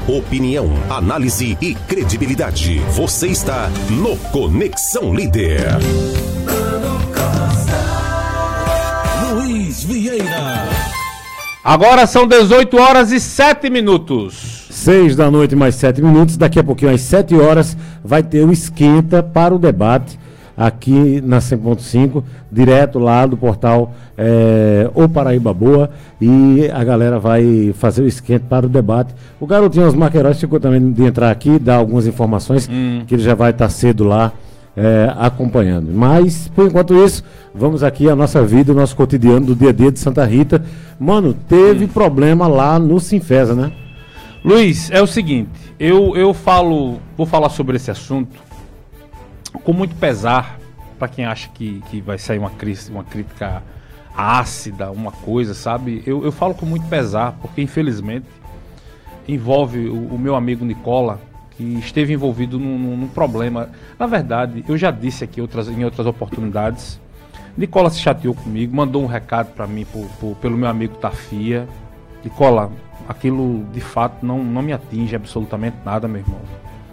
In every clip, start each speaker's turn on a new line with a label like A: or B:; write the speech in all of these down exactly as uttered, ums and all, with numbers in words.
A: Opinião, análise e credibilidade. Você está no Conexão Líder.
B: Luiz Vieira.
C: Agora são dezoito horas e sete minutos.
D: seis da noite mais sete minutos. Daqui a pouquinho, às sete horas, vai ter o esquenta para o debate aqui na cem ponto cinco, direto lá do portal é, O Paraíba Boa, e a galera vai fazer o esquenta para o debate. O garotinho Osmar Queiroz ficou também de entrar aqui, dar algumas informações, hum. que ele já vai estar cedo lá é, acompanhando. Mas, por enquanto isso, vamos aqui a nossa vida, o nosso cotidiano do dia a dia de Santa Rita. Mano, teve hum. problema lá no Sinfesa, né?
C: Luiz, é o seguinte, eu, eu falo, vou falar sobre esse assunto com muito pesar, para quem acha que, que vai sair uma, uma crítica ácida, uma coisa, sabe? Eu, eu falo com muito pesar, porque infelizmente envolve o, o meu amigo Nicola, que esteve envolvido num, num, num problema. Na verdade, eu já disse aqui outras, em outras oportunidades, Nicola se chateou comigo, mandou um recado para mim por, por, pelo meu amigo Tafia. Nicola, aquilo de fato não, não me atinge absolutamente nada, meu irmão.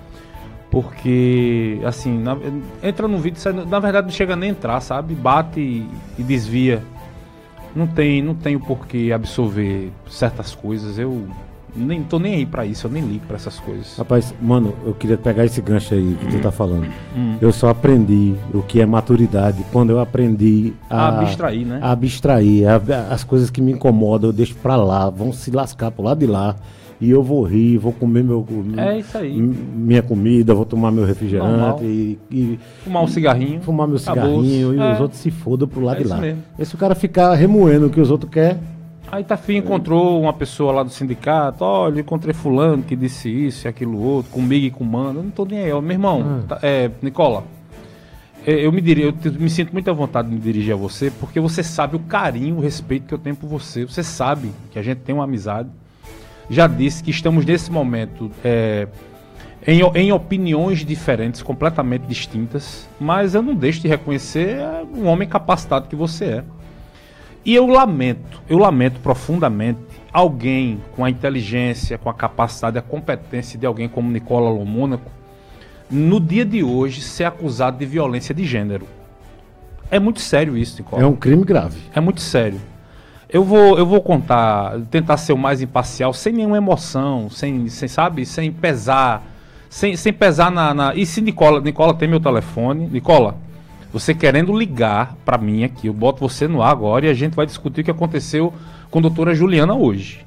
C: Porque, assim, na, entra no vídeo, sai, na verdade não chega nem a entrar, sabe? Bate e, e desvia. Não tem, não tem o porquê absorver certas coisas. Eu nem tô nem aí pra isso, eu nem ligo pra essas coisas.
D: Rapaz, mano, eu queria pegar esse gancho aí que hum. tu tá falando.
C: Hum.
D: Eu só aprendi o que é maturidade quando eu aprendi a,
C: a abstrair, né?
D: A abstrair. A, a, as coisas que me incomodam, eu deixo pra lá, vão se lascar pro lado de lá. E eu vou rir, vou comer meu,
C: é isso aí.
D: minha comida, vou tomar meu refrigerante e, e
C: fumar um cigarrinho.
D: Fumar meu cigarrinho. E é. os outros se fodam pro lado
C: é
D: de lá.
C: Mesmo.
D: E se o cara ficar remoendo o que os outros querem.
C: Aí Tafia encontrou uma pessoa lá do sindicato, olha, encontrei fulano que disse isso e aquilo outro, comigo e com o mano. Eu não tô nem aí, ó. Meu irmão, ah. tá, é, Nicola, eu me diria, eu me sinto muita vontade de me dirigir a você, porque você sabe o carinho, o respeito que eu tenho por você. Você sabe que a gente tem uma amizade. Já disse que estamos nesse momento é, em, em opiniões diferentes, completamente distintas, mas eu não deixo de reconhecer um homem capacitado que você é. E eu lamento, eu lamento profundamente alguém com a inteligência, com a capacidade, a competência de alguém como Nicola Lomônaco, no dia de hoje ser acusado de violência de gênero. É muito sério isso, Nicola.
D: É um crime grave.
C: É muito sério. Eu vou, eu vou contar, tentar ser o mais imparcial, sem nenhuma emoção, sem, sem sabe, sem pesar, sem, sem pesar na, na... E se Nicola, Nicola tem meu telefone, Nicola, você querendo ligar para mim aqui, eu boto você no ar agora e a gente vai discutir o que aconteceu com a doutora Juliana hoje.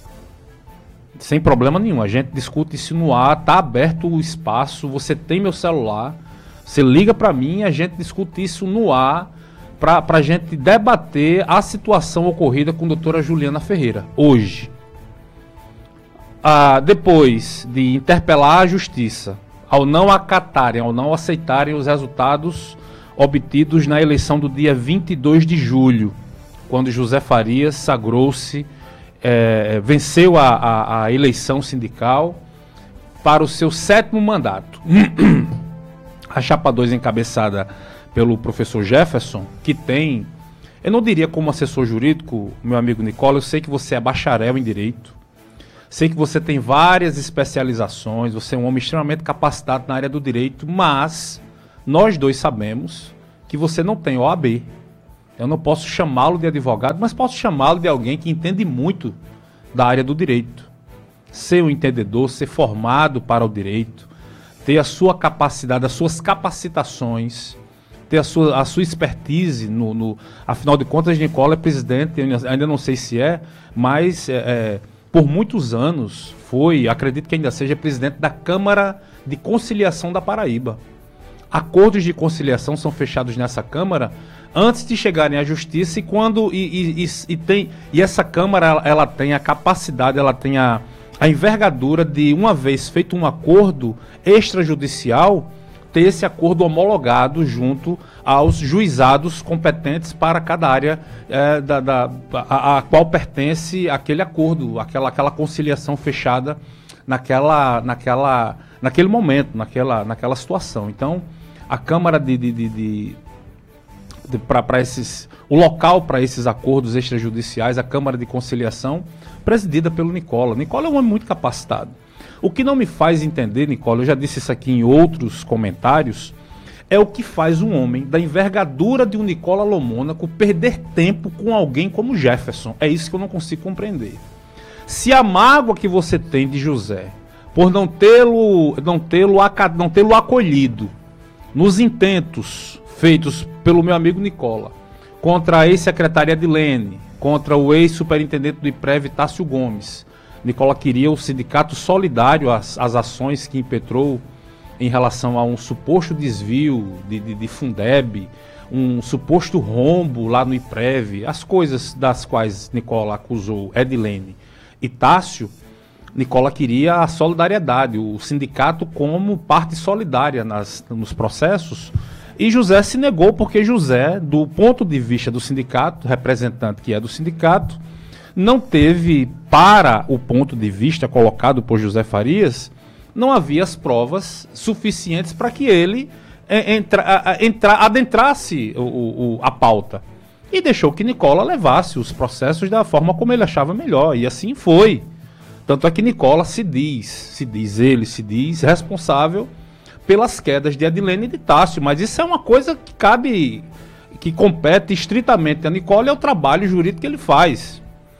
C: Sem problema nenhum, a gente discute isso no ar, tá aberto o espaço, você tem meu celular, você liga para mim e a gente discute isso no ar, para a gente debater a situação ocorrida com a doutora Juliana Ferreira, hoje. Ah, depois de interpelar a justiça, ao não acatarem, ao não aceitarem os resultados obtidos na eleição do dia vinte e dois de julho, quando José Farias sagrou-se, é, venceu a, a, a eleição sindical para o seu sétimo mandato. A chapa dois encabeçada pelo professor Jefferson, que tem, eu não diria como assessor jurídico, meu amigo Nicola, eu sei que você é bacharel em direito, sei que você tem várias especializações, você é um homem extremamente capacitado na área do direito, mas nós dois sabemos que você não tem O A B. Eu não posso chamá-lo de advogado, mas posso chamá-lo de alguém que entende muito da área do direito. Ser um entendedor, ser formado para o direito, ter a sua capacidade, as suas capacitações, ter a sua, a sua expertise, no, no, afinal de contas, Nicola é presidente, eu ainda não sei se é, mas é, é, por muitos anos foi, acredito que ainda seja presidente da Câmara de Conciliação da Paraíba. Acordos de conciliação são fechados nessa Câmara antes de chegarem à Justiça e quando e, e, e, e, tem, e essa Câmara ela, ela tem a capacidade, ela tem a, a envergadura de, uma vez feito um acordo extrajudicial, ter esse acordo homologado junto aos juizados competentes para cada área é, da, da, a, a qual pertence aquele acordo, aquela, aquela conciliação fechada naquela, naquela, naquele momento, naquela, naquela situação. Então, a Câmara de, de, de, de, de para esses, o local para esses acordos extrajudiciais, a Câmara de Conciliação, presidida pelo Nicola. Nicola é um homem muito capacitado. O que não me faz entender, Nicola, eu já disse isso aqui em outros comentários, é o que faz um homem da envergadura de um Nicola Lomônaco perder tempo com alguém como Jefferson. É isso que eu não consigo compreender. Se a mágoa que você tem de José, por não tê-lo não tê-lo não tê-lo acolhido nos intentos feitos pelo meu amigo Nicola contra a ex-secretária Edilene, contra o ex-superintendente do IPREV, Tássio Gomes, Nicola queria o sindicato solidário às, às ações que impetrou em relação a um suposto desvio de, de, de Fundeb, um suposto rombo lá no IPREV, as coisas das quais Nicola acusou Edilene e Tássio. Nicola queria a solidariedade, o sindicato como parte solidária nas, nos processos, e José se negou porque José, do ponto de vista do sindicato, representante que é do sindicato, não teve, para o ponto de vista colocado por José Farias, não havia as provas suficientes para que ele é, entra, entra, adentrasse o, o, a pauta. E deixou que Nicola levasse os processos da forma como ele achava melhor, e assim foi. Tanto é que Nicola se diz, se diz ele, se diz responsável pelas quedas de Edilene e de Tássio, mas isso é uma coisa que cabe, que compete estritamente a Nicola e ao trabalho jurídico que ele faz.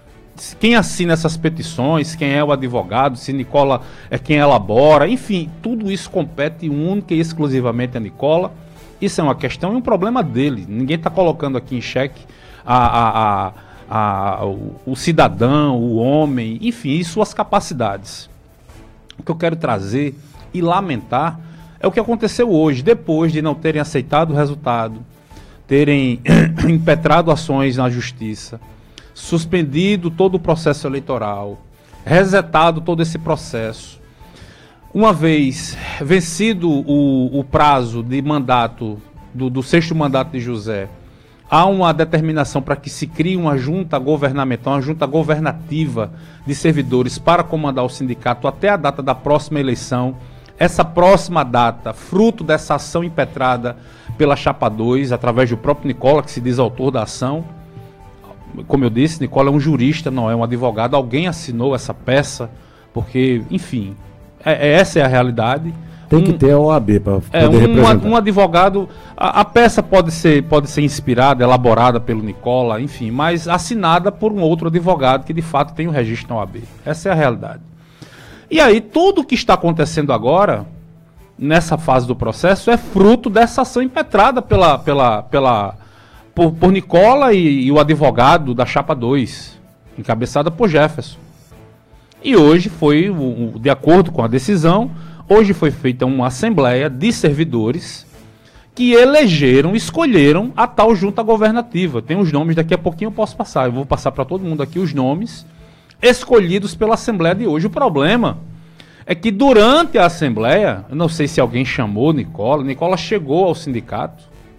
C: Quem assina essas petições, quem é o advogado, se Nicola é quem elabora, enfim, tudo isso compete única e exclusivamente a Nicola. Isso é uma questão e um problema dele. Ninguém está colocando aqui em xeque a, a, a, a, o, o cidadão, o homem, enfim, e suas capacidades. O que eu quero trazer e lamentar é o que aconteceu hoje, depois de não terem aceitado o resultado, terem impetrado ações na justiça, suspendido todo o processo eleitoral, resetado todo esse processo. Uma vez vencido o, o prazo de mandato, do, do sexto mandato de José, há uma determinação para que se crie uma junta governamental, uma junta governativa de servidores para comandar o sindicato até a data da próxima eleição. Essa próxima data, fruto dessa ação impetrada pela Chapa dois, através do próprio Nicola, que se diz autor da ação. Como eu disse, Nicola é um jurista, não é um advogado. Alguém assinou essa peça, porque, enfim, é, é, essa é a realidade.
D: Tem que um, ter a O A B para poder
C: é, um,
D: representar.
C: Um advogado, a, a peça pode ser, pode ser inspirada, elaborada pelo Nicola, enfim, mas assinada por um outro advogado que de fato tem o registro na O A B. Essa é a realidade. E aí, tudo o que está acontecendo agora, nessa fase do processo, é fruto dessa ação impetrada pela... pela, pela Por, por Nicola e, e o advogado da Chapa dois, encabeçada por Jefferson. E hoje foi, o, o, de acordo com a decisão, hoje foi feita uma assembleia de servidores que elegeram, escolheram a tal junta governativa. Tem os nomes, daqui a pouquinho eu posso passar, eu vou passar para todo mundo aqui os nomes escolhidos pela assembleia de hoje. O problema é que durante a assembleia, eu não sei se alguém chamou Nicola, Nicola chegou ao sindicato.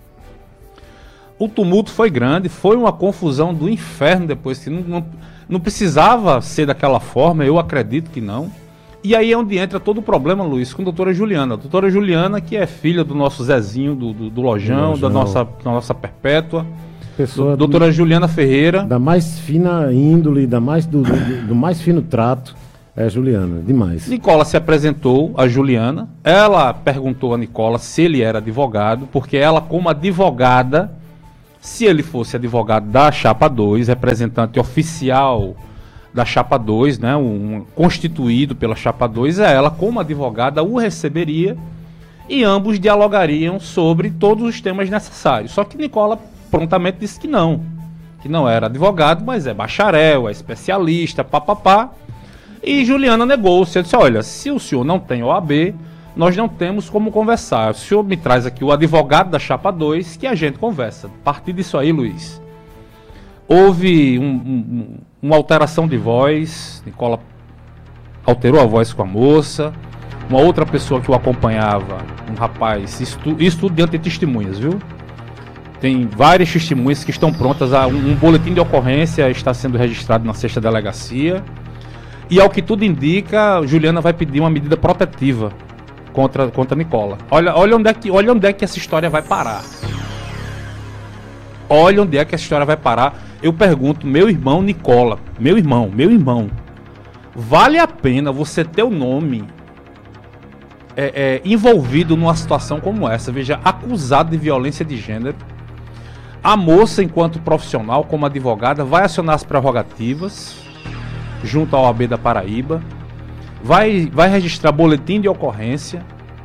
C: O tumulto foi grande, foi uma confusão do inferno depois, que não, não, não precisava ser daquela forma, eu acredito que não. E aí é onde entra todo o problema, Luiz, com a doutora Juliana. A doutora Juliana, que é filha do nosso Zezinho, do, do, do Lojão, Lojão, da nossa, da nossa Perpétua.
D: Pessoa
C: doutora do, Juliana Ferreira.
D: Da mais fina índole, da mais, do, do, do mais fino trato, é a Juliana, demais.
C: Nicola se apresentou a Juliana, ela perguntou a Nicola se ele era advogado, porque ela, como advogada, se ele fosse advogado da Chapa dois, representante oficial da Chapa dois, né, um, constituído pela Chapa dois, ela, como advogada, o receberia e ambos dialogariam sobre todos os temas necessários. Só que Nicola prontamente disse que não, que não era advogado, mas é bacharel, é especialista, papapá. E Juliana negou-se, disse, olha, se o senhor não tem O A B, nós não temos como conversar. O senhor me traz aqui o advogado da Chapa dois, que a gente conversa. A partir disso aí, Luiz, houve um, um, uma alteração de voz. Nicola alterou a voz com a moça. Uma outra pessoa que o acompanhava, um rapaz, estu, isso tudo diante de testemunhas, viu? Tem várias testemunhas que estão prontas. A, um, um boletim de ocorrência está sendo registrado na sexta delegacia. E ao que tudo indica, Juliana vai pedir uma medida protetiva contra, contra Nicola. Olha, olha, onde é que, olha onde é que essa história vai parar. Olha onde é que essa história vai parar. Eu pergunto, meu irmão Nicola, meu irmão, meu irmão, vale a pena você ter o nome é, é, envolvido numa situação como essa? Veja, acusado de violência de gênero. A moça, enquanto profissional, como advogada, vai acionar as prerrogativas junto à O A B da Paraíba, vai, vai registrar boletim de ocorrência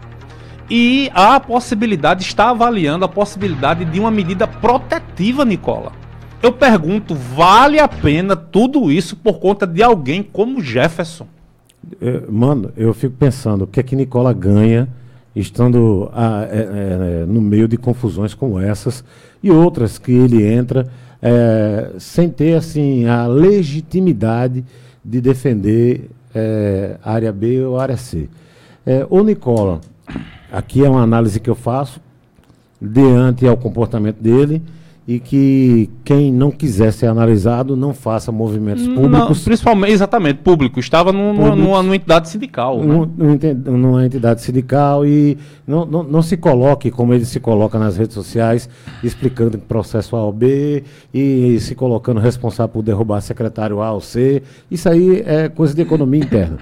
C: e há a possibilidade, está avaliando a possibilidade de uma medida protetiva, Nicola. Eu pergunto, vale a pena tudo isso por conta de alguém como Jefferson?
D: É, mano, eu fico pensando, o que é que Nicola ganha estando a, é, é, no meio de confusões como essas e outras que ele entra é, sem ter assim a legitimidade de defender é, área B ou área C. É, o Nicola, aqui é uma análise que eu faço diante ao comportamento dele e que quem não quiser ser analisado não faça movimentos públicos.
C: Não, principalmente, exatamente, público. Estava num, públicos, numa, numa entidade sindical. Né?
D: Num, numa entidade sindical e não, não, não se coloque como ele se coloca nas redes sociais, explicando que processo A ou B e se colocando responsável por derrubar secretário A ou C. Isso aí é coisa de economia interna.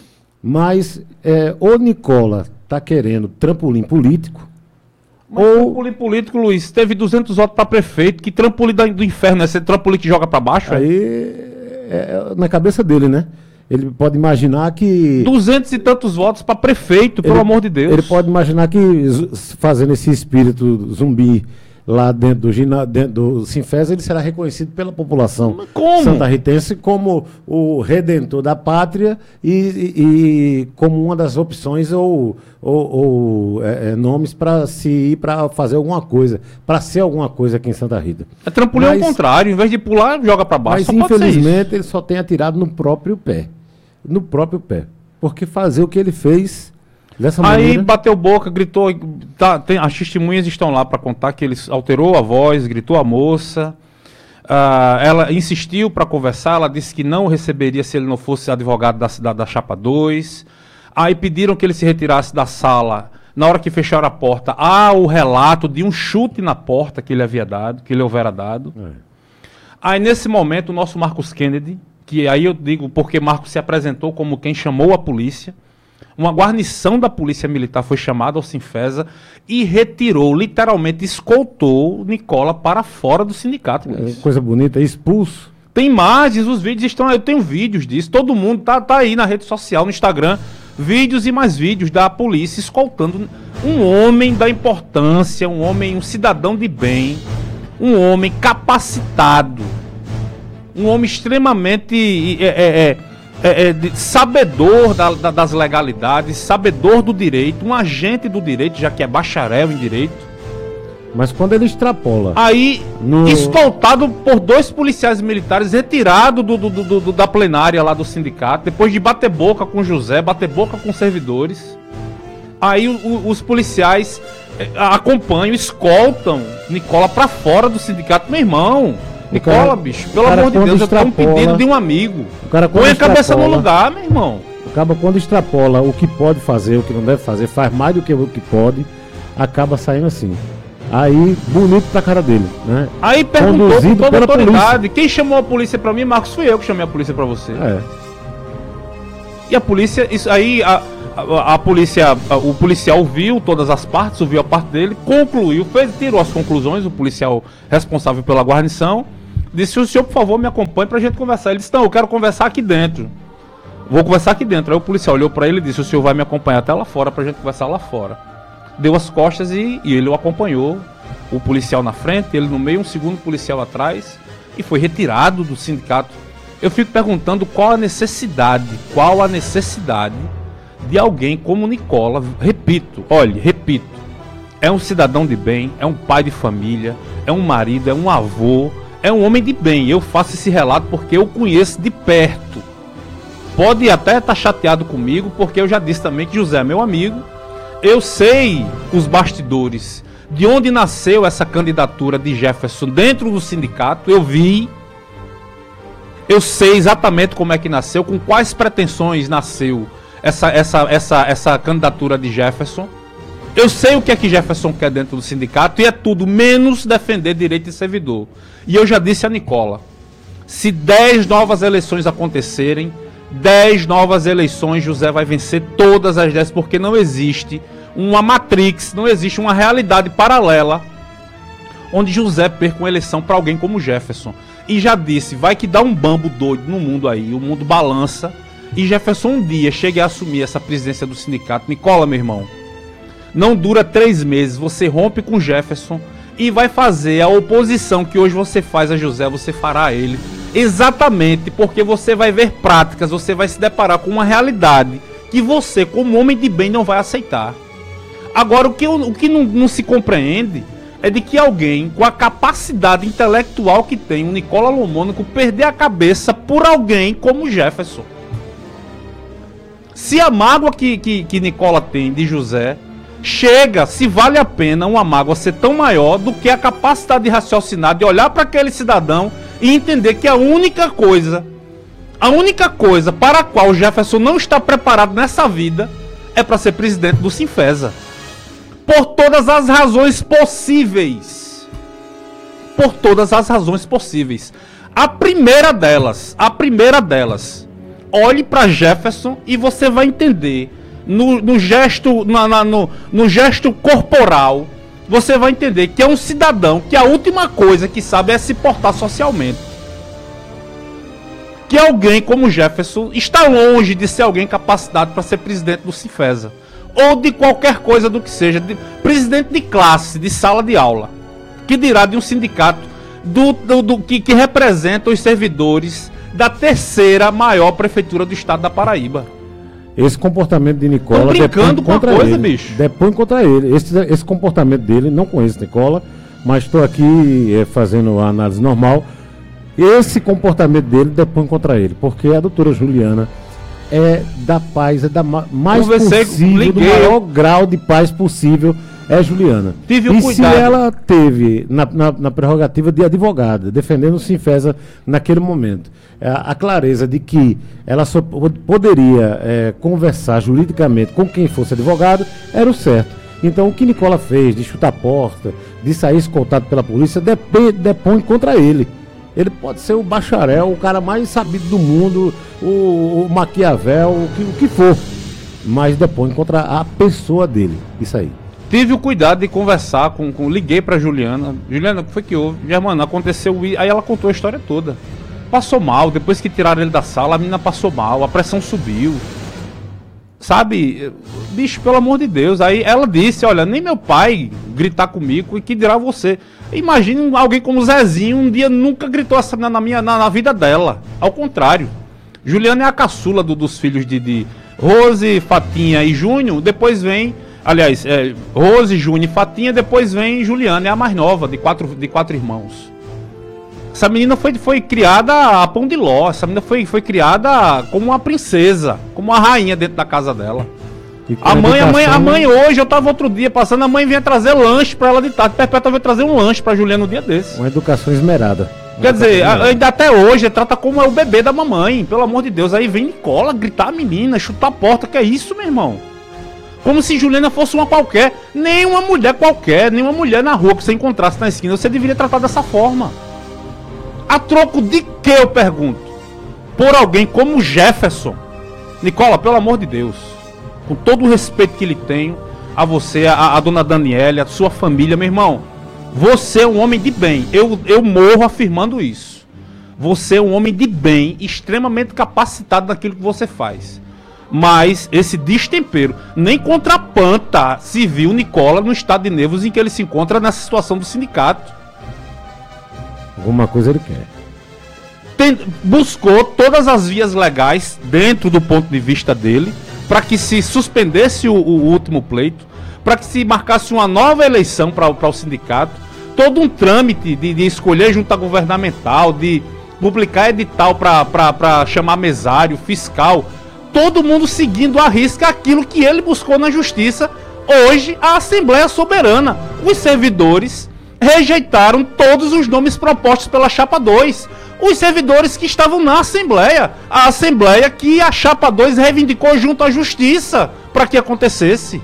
D: Mas é, o Nicola está querendo trampolim político.
C: Mas ou... trampolim político, Luiz, teve duzentos votos para prefeito. Que trampolim do inferno é esse trampolim que joga para baixo?
D: Aí é? é na cabeça dele, né? Ele pode imaginar que...
C: duzentos e tantos votos para prefeito, pelo
D: ele,
C: amor de Deus.
D: Ele pode imaginar que fazendo esse espírito zumbi lá dentro do, gina, dentro do Sinfesa, ele será reconhecido pela população santarritense como o redentor da pátria e, e, e como uma das opções ou, ou, ou é, nomes para se ir para fazer alguma coisa, para ser alguma coisa aqui em Santa Rita.
C: É trampolim ao contrário, em vez de pular, joga para baixo.
D: Mas infelizmente ele só tem atirado no próprio pé. No próprio pé. Porque fazer o que ele fez... Dessa
C: Aí
D: maneira...
C: bateu boca, gritou, tá, tem, as testemunhas estão lá para contar que ele alterou a voz, gritou a moça, uh, ela insistiu para conversar, ela disse que não receberia se ele não fosse advogado da, da, da Chapa dois, aí pediram que ele se retirasse da sala, na hora que fecharam a porta, há o relato de um chute na porta que ele havia dado, que ele houvera dado. É. Aí nesse momento o nosso Marcos Kennedy, que aí eu digo porque Marcos se apresentou como quem chamou a polícia, uma guarnição da polícia militar foi chamada ao Sinfesa e retirou, literalmente escoltou Nicola para fora do sindicato.
D: É, coisa bonita, expulso.
C: Tem imagens, os vídeos estão, eu tenho vídeos disso, todo mundo tá, tá aí na rede social, no Instagram, vídeos e mais vídeos da polícia escoltando um homem da importância, um homem, um cidadão de bem, um homem capacitado, um homem extremamente... É, é, é, É, é, de, sabedor da, da, das legalidades, sabedor do direito, um agente do direito, já que é bacharel em direito.
D: Mas quando ele extrapola...
C: Aí, no... escoltado por dois policiais militares, retirado do, do, do, do, da plenária lá do sindicato, depois de bater boca com José, bater boca com servidores. Aí o, o, os policiais é, acompanham, escoltam Nicola pra fora do sindicato. Meu irmão... Nicola, cara,
D: bicho, pelo amor de Deus,
C: eu tenho um pedido de um amigo.
D: Põe
C: a cabeça no lugar, meu irmão.
D: Acaba quando extrapola o que pode fazer, o que não deve fazer, faz mais do que o que pode, acaba saindo assim. Aí, bonito pra cara dele, né?
C: Aí perguntou com toda a autoridade. Quem chamou a polícia pra mim, Marcos? Fui eu que chamei a polícia pra você.
D: É.
C: E a polícia, isso aí, a, a, a polícia, a, o policial viu todas as partes, ouviu a parte dele, concluiu, fez, tirou as conclusões, o policial responsável pela guarnição. Disse, o senhor, por favor, me acompanhe pra gente conversar. Ele disse, não, eu quero conversar aqui dentro. Vou conversar aqui dentro. Aí o policial olhou pra ele e disse, o senhor vai me acompanhar até lá fora pra gente conversar lá fora. Deu as costas e, e ele o acompanhou. O policial na frente, ele no meio, um segundo policial atrás. E foi retirado do sindicato. Eu fico perguntando qual a necessidade, qual a necessidade de alguém como Nicola. Repito, olhe, repito. É um cidadão de bem, é um pai de família, é um marido, é um avô. É um homem de bem, eu faço esse relato porque eu conheço de perto. Pode até estar chateado comigo, porque eu já disse também que José é meu amigo. Eu sei os bastidores, de onde nasceu essa candidatura de Jefferson dentro do sindicato, eu vi. Eu sei exatamente como é que nasceu, com quais pretensões nasceu essa, essa, essa, essa candidatura de Jefferson. Eu sei o que é que Jefferson quer dentro do sindicato e é tudo menos defender direito de servidor. E eu já disse a Nicola, se dez novas eleições acontecerem, dez novas eleições, José vai vencer todas as dez, porque não existe uma matrix, não existe uma realidade paralela onde José perca uma eleição para alguém como Jefferson. E já disse, vai que dá um bambo doido no mundo aí, o mundo balança, e Jefferson um dia chega a assumir essa presidência do sindicato. Nicola, meu irmão, não dura três meses, você rompe com Jefferson e vai fazer a oposição que hoje você faz a José, você fará a ele. Exatamente, porque você vai ver práticas, você vai se deparar com uma realidade que você, como homem de bem, não vai aceitar. Agora, o que, o que não, não se compreende é de que alguém com a capacidade intelectual que tem, o Nicola Lomônico, perder a cabeça por alguém como Jefferson. Se a mágoa que, que, que Nicola tem de José chega, se vale a pena uma mágoa ser tão maior do que a capacidade de raciocinar, de olhar para aquele cidadão e entender que a única coisa, a única coisa para a qual Jefferson não está preparado nessa vida é para ser presidente do Sinfesa. Por todas as razões possíveis. Por todas as razões possíveis. A primeira delas, a primeira delas, olhe para Jefferson e você vai entender, no, no, gesto, na, na, no, no gesto corporal, você vai entender que é um cidadão que a última coisa que sabe é se portar socialmente. Que alguém como Jefferson está longe de ser alguém capacitado para ser presidente do Sinfesa. Ou de qualquer coisa do que seja, de, presidente de classe, de sala de aula, que dirá de um sindicato do, do, do, que, que representa os servidores da terceira maior prefeitura do estado da Paraíba.
D: Esse comportamento de Nicola...
C: Tô brincando com a coisa,
D: ele,
C: bicho.
D: Depõe contra ele. Esse, esse comportamento dele, não conheço Nicola, mas estou aqui é, fazendo a análise normal. Esse comportamento dele depõe contra ele, porque a doutora Juliana é da paz, é da ma mais
C: Conversei,
D: possível,
C: liguei.
D: do maior grau de paz possível, é Juliana.
C: Tive
D: e
C: um
D: se
C: cuidado.
D: ela teve na, na, na prerrogativa de advogada, defendendo o Sinfesa naquele momento, a, a clareza de que ela só poderia é, conversar juridicamente com quem fosse advogado, era o certo. Então o que Nicola fez, de chutar a porta, de sair escoltado pela polícia, depõe, depõe contra ele. Ele pode ser o bacharel, o cara mais sabido do mundo, o, o Maquiavel, o que, o que for. Mas depõe contra a pessoa dele. Isso aí.
C: Tive o cuidado de conversar com... com liguei pra Juliana. Juliana, o que foi que houve? Germana, aconteceu isso. Aí ela contou a história toda. Passou mal. Depois que tiraram ele da sala, a menina passou mal. A pressão subiu. Sabe? Bicho, pelo amor de Deus. Aí ela disse, olha, nem meu pai gritar comigo e que dirá você. Imagine alguém como Zezinho, um dia nunca gritou essa na, minha, na, na vida dela. Ao contrário. Juliana é a caçula do, dos filhos de, de Rose, Fatinha e Júnior. Depois vem, aliás, é, Rose, Júnior e Fatinha. Depois vem Juliana, é a mais nova de quatro, de quatro irmãos. Essa menina foi, foi criada a pão de ló. Essa menina foi, foi criada como uma princesa, como uma rainha dentro da casa dela. A mãe, a mãe, a mãe hoje, eu tava outro dia passando, a mãe vinha trazer lanche pra ela de tarde. Perpétua veio trazer um lanche pra Juliana no dia desse.
D: Uma educação esmerada. Uma
C: Quer dizer,
D: esmerada.
C: ainda até hoje, trata como é o bebê da mamãe, pelo amor de Deus. Aí vem Nicola gritar a menina, chutar a porta, que é isso, meu irmão? Como se Juliana fosse uma qualquer, nem uma mulher qualquer, nem uma mulher na rua que você encontrasse na esquina, você deveria tratar dessa forma. A troco de que, eu pergunto? Por alguém como Jefferson? Nicola, pelo amor de Deus, com todo o respeito que lhe tenho, a você, a, a dona Daniela, a sua família, meu irmão, você é um homem de bem, eu, eu morro afirmando isso. Você é um homem de bem, extremamente capacitado naquilo que você faz. Mas esse destempero nem contrapanta se viu Nicola no estado de nervos em que ele se encontra nessa situação do sindicato.
D: Alguma coisa ele quer.
C: Tem, buscou todas as vias legais dentro do ponto de vista dele para que se suspendesse o, o último pleito, para que se marcasse uma nova eleição para o sindicato, todo um trâmite de, de escolher junta governamental, de publicar edital para chamar mesário, fiscal, todo mundo seguindo à risca aquilo que ele buscou na justiça. Hoje, a Assembleia Soberana, os servidores rejeitaram todos os nomes propostos pela Chapa dois. Os servidores que estavam na Assembleia. A Assembleia que a Chapa dois reivindicou junto à Justiça para que acontecesse.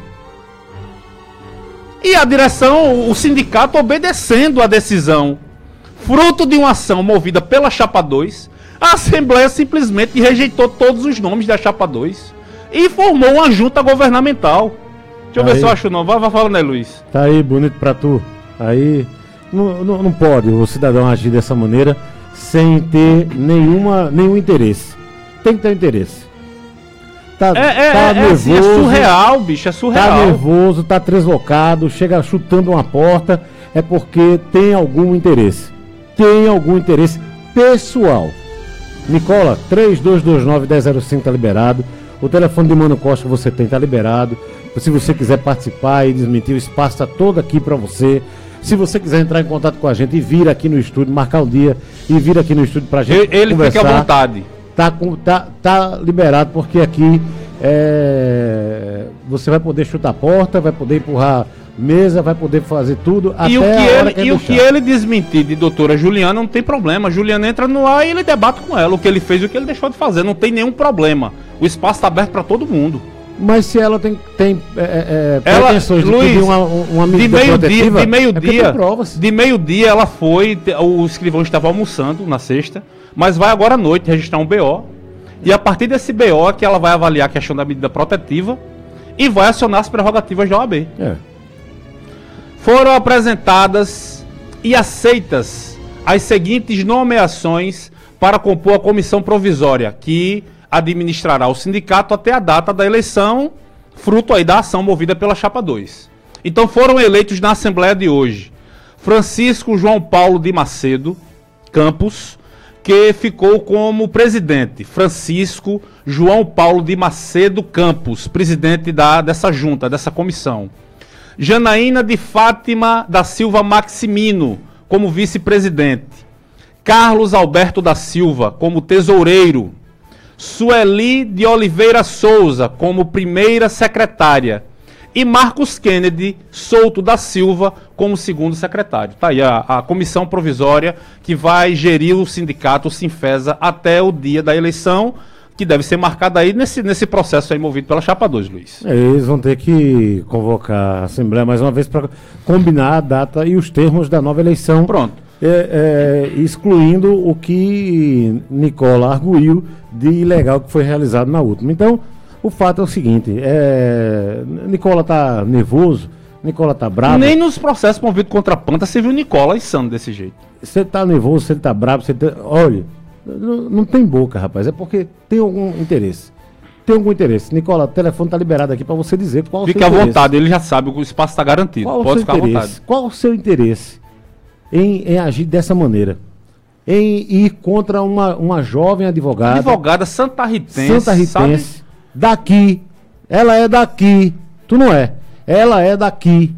C: E a direção, o sindicato obedecendo a decisão, fruto de uma ação movida pela Chapa dois, a A Assembleia simplesmente rejeitou todos os nomes da Chapa dois e formou uma junta governamental. Deixa eu ver
D: Aí.
C: se eu acho não. Vai, vai falando aí, Luiz.
D: Tá aí, bonito pra tu. Aí, não, não, não pode o cidadão agir dessa maneira sem ter nenhuma, nenhum interesse. Tem que ter interesse. Tá,
C: É, é,
D: tá
C: é, é, assim, é surreal, bicho, é
D: Tá
C: surreal.
D: nervoso, tá translocado, chega chutando uma porta, é porque tem algum interesse. Tem algum interesse pessoal. Nicola, três dois dois nove, um zero zero cinco tá liberado. O telefone de Mano Costa que você tem tá liberado. Se você quiser participar e desmentir, o espaço tá todo aqui para você. Se você quiser entrar em contato com a gente e vir aqui no estúdio, marcar o dia e vir aqui no estúdio pra gente
C: Ele, ele
D: conversar.
C: fica à vontade.
D: Tá, com, tá, tá liberado, porque aqui é, você vai poder chutar a porta, vai poder empurrar mesa, vai poder fazer tudo até
C: E, o que,
D: a hora
C: ele,
D: que
C: e o que ele desmentir de doutora Juliana não tem problema. A Juliana entra no ar e ele debate com ela o que ele fez e o que ele deixou de fazer. Não tem nenhum problema. O espaço está aberto para todo mundo.
D: Mas se ela tem, tem é, é,
C: Ela,
D: pretensões de
C: Luiz,
D: pedir uma, uma
C: de
D: medida
C: meio-dia,
D: protetiva,
C: de meio-dia,
D: é tem provas.
C: de meio-dia ela foi, te- o escrivão estava almoçando na sexta, mas vai agora à noite registrar um B O. E a partir desse B O é que ela vai avaliar a questão da medida protetiva e vai acionar as prerrogativas da O A B.
D: É.
C: Foram apresentadas e aceitas as seguintes nomeações para compor a comissão provisória, que administrará o sindicato até a data da eleição, fruto aí da ação movida pela Chapa dois. Então foram eleitos na Assembleia de hoje Francisco João Paulo de Macedo Campos, que ficou como presidente. Francisco João Paulo de Macedo Campos, presidente da, dessa junta, dessa comissão. Janaína de Fátima da Silva Maximino, como vice-presidente. Carlos Alberto da Silva, como tesoureiro. Sueli de Oliveira Souza, como primeira secretária. E Marcos Kennedy Souto da Silva, como segundo secretário. Tá aí a, a comissão provisória que vai gerir o sindicato, o Sinfesa, até o dia da eleição, que deve ser marcada aí nesse, nesse processo aí movido pela Chapa dois, Luiz.
D: É, eles vão ter que convocar a Assembleia mais uma vez para combinar a data e os termos da nova eleição.
C: Pronto.
D: É, é, excluindo o que Nicola arguiu de ilegal que foi realizado na última. Então, o fato é o seguinte, é, Nicola tá nervoso, Nicola tá bravo.
C: Nem nos processos movidos contra a Panta você viu Nicola insano desse jeito.
D: Você tá nervoso, você tá bravo, você tá, olha, não, não tem boca, rapaz, é porque tem algum interesse. Tem algum interesse. Nicola, o telefone tá liberado aqui para você dizer qual o
C: Fique
D: seu
C: à
D: interesse.
C: vontade, ele já sabe, o espaço está garantido.
D: Qual o
C: Pode
D: seu
C: ficar à
D: interesse?
C: vontade.
D: Qual o seu interesse em, em agir dessa maneira? Em ir contra uma, uma jovem advogada,
C: Advogada santarritense,
D: santarritense,
C: sabe?
D: daqui. Ela é daqui. Tu não é. Ela é daqui.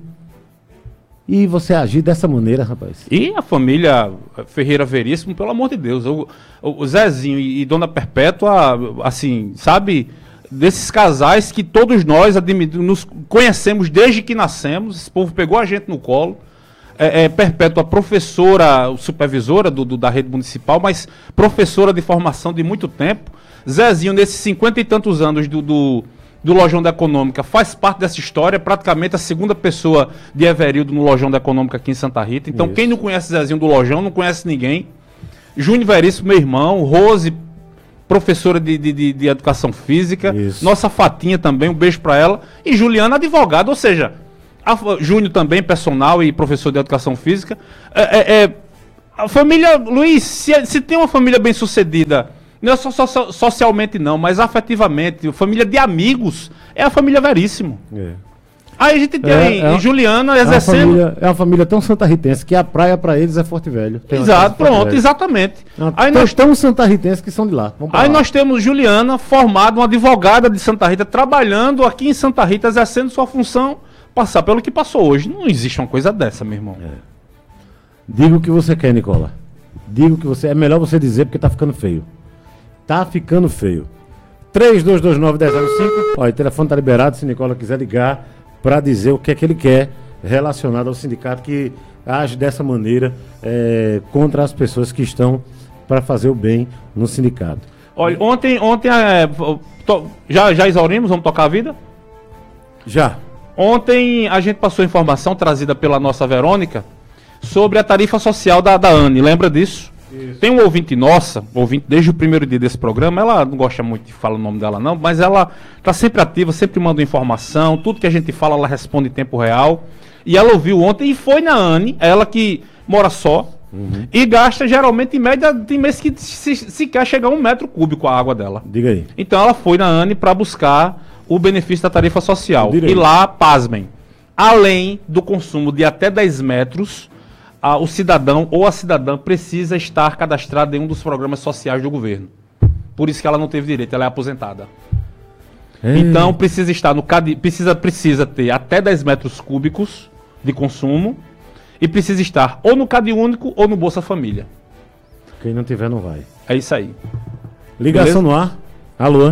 D: E você agir dessa maneira, rapaz.
C: E a família Ferreira Veríssimo, pelo amor de Deus. O, o Zezinho e, e Dona Perpétua, assim, sabe? Desses casais que todos nós admi- nos conhecemos desde que nascemos. Esse povo pegou a gente no colo. É, é, Perpétua, professora, supervisora do, do- da rede municipal, mas professora de formação de muito tempo. Zezinho, nesses cinquenta e tantos anos do, do, do Lojão da Econômica, faz parte dessa história, praticamente a segunda pessoa de Everildo no Lojão da Econômica aqui em Santa Rita. Então,
D: Isso.
C: quem não conhece Zezinho do Lojão, não conhece ninguém. Júnior Veríssimo, meu irmão. Rose, professora de, de, de, de Educação Física.
D: Isso.
C: Nossa Fatinha também, um beijo pra ela. E Juliana, advogada, ou seja... A fa- Júnior também, personal e professor de educação física. É, é, é, a família, Luiz, se, se tem uma família bem sucedida, não é só, só- só- socialmente não, mas afetivamente, família de amigos, é a família Veríssimo.
D: É.
C: Aí a gente tem
D: É, é uma-
C: Juliana
D: É uma,
C: exercendo.
D: família, é uma família tão santarritense que a praia pra eles é Forte Velho. Tem uma
C: Exato,
D: casa em Forte
C: pronto,
D: Velho.
C: exatamente.
D: Não,
C: Aí
D: tão,
C: nós,
D: tão santarritenses que são de lá. Vamos pra
C: aí
D: lá.
C: nós temos Juliana, formada, uma advogada de Santa Rita, trabalhando aqui em Santa Rita, exercendo sua função, passar pelo que passou hoje. Não existe uma coisa dessa, meu irmão.
D: Diga o que você quer, Nicola. Diga o que você... É melhor você dizer porque tá ficando feio. Tá ficando feio. três dois dois nove, um zero zero cinco. Olha, o telefone tá liberado se Nicola quiser ligar para dizer o que é que ele quer relacionado ao sindicato que age dessa maneira é, contra as pessoas que estão para fazer o bem no sindicato.
C: Olha, ontem, ontem é, to- já, já exaurimos, vamos tocar a vida?
D: Já.
C: Ontem a gente passou informação trazida pela nossa Verônica sobre a tarifa social da, da ANE, lembra disso? Isso. Tem um ouvinte nossa, ouvinte desde o primeiro dia desse programa, ela não gosta muito de falar o nome dela não, mas ela está sempre ativa, sempre manda informação, tudo que a gente fala ela responde em tempo real. E ela ouviu ontem e foi na Anne, ela que mora só, uhum. e gasta geralmente em média, tem mês que se, sequer chegar a um metro cúbico a água dela. Diga aí. Então ela foi na Anne para buscar o benefício da tarifa social. E lá, pasmem, além do consumo de até dez metros, a, o cidadão ou a cidadã precisa estar cadastrado em um dos programas sociais do governo. Por isso que ela não teve direito, ela é aposentada. Ei. Então precisa estar no cadi, precisa, precisa ter até dez metros cúbicos de consumo e precisa estar ou no Cade Único ou no Bolsa Família. Quem não tiver não vai. É isso aí. Ligação Beleza? No ar. Alô?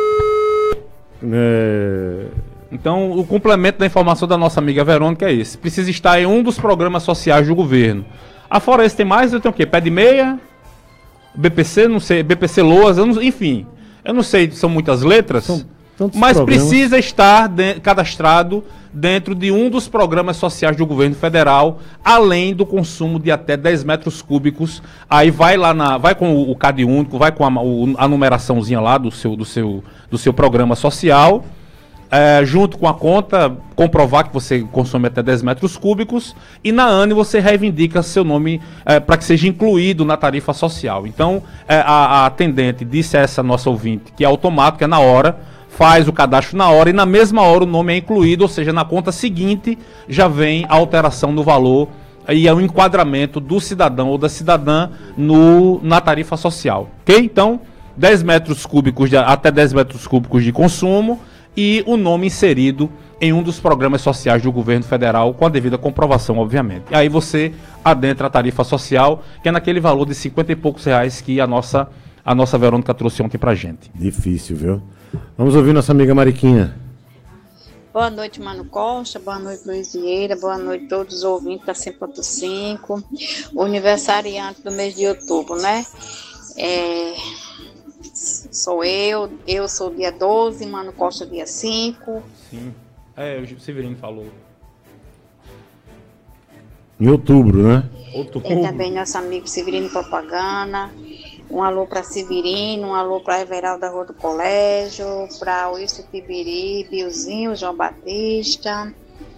C: É... Então, o complemento da informação da nossa amiga Verônica é esse. Precisa estar em um dos programas sociais do governo. Afora esse tem mais, eu tenho o quê? Pé de meia? B P C, não sei, B P C Loas, eu não, enfim. Eu não sei, são muitas letras, são mas programas. Precisa estar de, cadastrado dentro de um dos programas sociais do governo federal, além do consumo de até dez metros cúbicos. Aí vai lá na, vai com o, o Cade Único, vai com a, o, a numeraçãozinha lá do seu, do seu, do seu programa social. É, junto com a conta, comprovar que você consome até dez metros cúbicos e na ANE você reivindica seu nome é, para que seja incluído na tarifa social. Então, é, a, a atendente disse a essa nossa ouvinte que é automático, é na hora, faz o cadastro na hora e na mesma hora o nome é incluído, ou seja, na conta seguinte já vem a alteração no valor e é o enquadramento do cidadão ou da cidadã no, na tarifa social. Ok? Então, dez metros cúbicos de, até dez metros cúbicos de consumo e o nome inserido em um dos programas sociais do governo federal, com a devida comprovação, obviamente. E aí você adentra a tarifa social, que é naquele valor de cinquenta e poucos reais que a nossa, a nossa Verônica trouxe ontem pra gente. Difícil, viu? Vamos ouvir nossa amiga Mariquinha.
B: Boa noite, Mano Costa, boa noite, Luiz Vieira, boa noite a todos os ouvintes da cem ponto cinco, o aniversariante do mês de outubro, né? É... Sou eu, eu sou dia doze, Mano Costa dia cinco.
C: Sim, é, o Severino falou.
D: Em outubro, né?
B: Outubro. E também nosso amigo Severino Propaganda. Um alô para Severino, um alô para Everaldo da Rua do Colégio, para Wilson Tibiri, Biozinho, João Batista,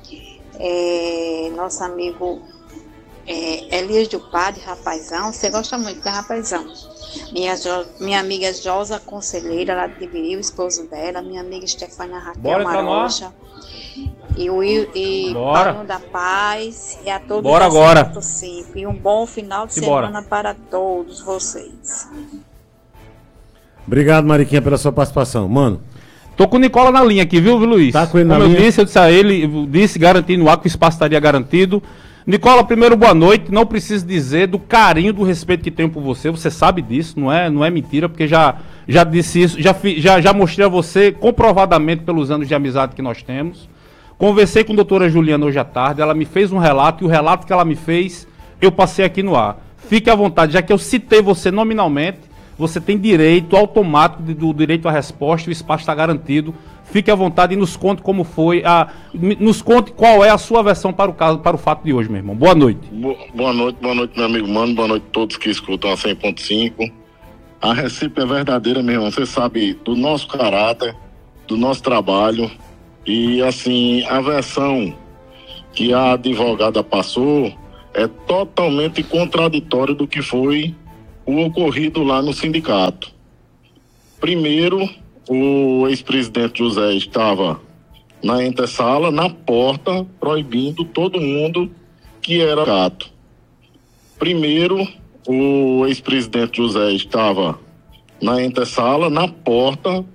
B: é, nosso amigo é, Elias do Padre, Rapazão. Você gosta muito da Rapazão? Minha, jo, minha amiga Josa Conselheira, lá de Tibiri, o esposo dela, minha amiga Stefania Raquel Marocha, e o e Paulo da Paz, e a todos
C: Bora agora.
B: cinco, e um bom final de
C: e
B: semana
C: bora.
B: para todos vocês.
D: Obrigado, Mariquinha, pela sua participação. Mano,
C: tô com o Nicola na linha aqui, viu, Luiz? Tá com ele na Como linha. eu disse, eu disse a ele, eu disse garantindo ar que o espaço estaria garantido. Nicola, primeiro, boa noite. Não preciso dizer do carinho, do respeito que tenho por você. Você sabe disso, não é, não é mentira, porque já, já disse isso, já, já, já mostrei a você comprovadamente pelos anos de amizade que nós temos. Conversei com a doutora Juliana hoje à tarde, ela me fez um relato, e o relato que ela me fez, eu passei aqui no ar. Fique à vontade, já que eu citei você nominalmente, você tem direito automático de, do direito à resposta, o espaço está garantido. Fique à vontade e nos conte como foi, a, nos conte qual é a sua versão para o caso, para o fato de hoje, meu irmão. Boa noite.
E: Boa noite, boa noite, meu amigo Mano, boa noite a todos que escutam a cem ponto cinco. A recíproca é verdadeira, meu irmão, você sabe do nosso caráter, do nosso trabalho, e assim, a versão que a advogada passou é totalmente contraditória do que foi o ocorrido lá no sindicato. Primeiro, o ex-presidente José estava na entresala, na porta, proibindo todo mundo que era gato. Primeiro, o ex-presidente José estava na entresala, na porta,